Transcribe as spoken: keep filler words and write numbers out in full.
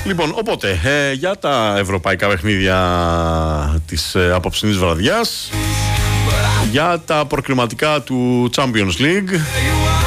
Λοιπόν, οπότε, ε, για τα ευρωπαϊκά παιχνίδια της ε, απόψινής βραδιάς, για τα προκριματικά του Champions League,